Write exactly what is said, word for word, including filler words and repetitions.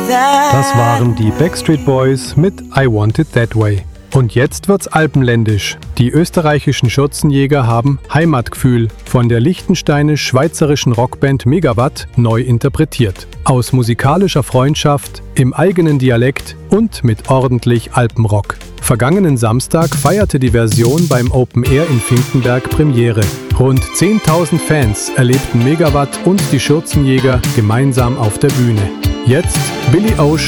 Das waren die Backstreet Boys mit I Want It That Way. Und jetzt wird's alpenländisch. Die österreichischen Schürzenjäger haben Heimatgefühl von der liechtensteinisch-schweizerischen Rockband Megawatt neu interpretiert. Aus musikalischer Freundschaft, im eigenen Dialekt und mit ordentlich Alpenrock. Vergangenen Samstag feierte die Version beim Open Air in Finkenberg Premiere. Rund zehntausend Fans erlebten Megawatt und die Schürzenjäger gemeinsam auf der Bühne. Jetzt Billy Ocean